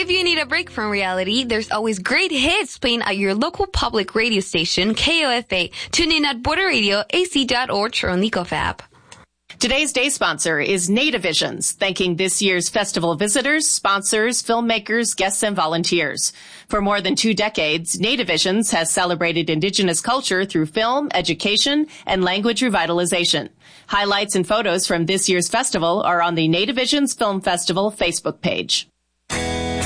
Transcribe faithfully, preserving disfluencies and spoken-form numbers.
If you need a break from reality, there's always great hits playing at your local public radio station, K O F A. Tune in at border radio a c dot org or on the Ecof app. Today's day sponsor is Nativisions, thanking this year's festival visitors, sponsors, filmmakers, guests, and volunteers. For more than two decades, Nativisions has celebrated Indigenous culture through film, education, and language revitalization. Highlights and photos from this year's festival are on the Nativisions Film Festival Facebook page.